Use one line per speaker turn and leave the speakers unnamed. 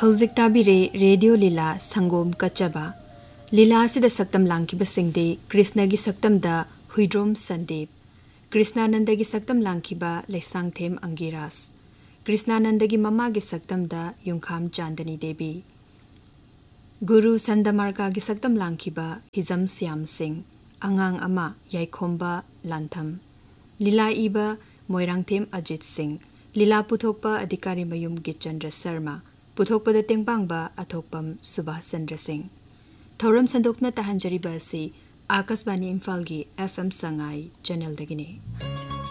हौजिक ताबिरे radio लीला संगोम कच्चबा लीला सिदा सक्तम लांखिबसिंगदे कृष्ण की सक्तम दा हुइड्रोम संदीप कृष्णानंद की सक्तम लांखिबा लेसांगथेम अंगिरास कृष्णानंद की मम्मा की सक्तम दा युंखाम चांदनी देवी गुरु संदमार्का की सक्तम लांखिबा हिजम श्याम सिंह अंगांग अमा याइखोंबा लांथम लीला इबा मोइरांगथेम अजित सिंह लीला पुथोकपा अधिकारी मयुम गिचंद्र शर्मा पुथोकपद तेंगपांगबा अथोकपम सुभाष चंद्र सिंह थौरम संदोकना तहंजरीबा से आकाशवाणी इम्फाल की FM संगाई चैनल दगिने।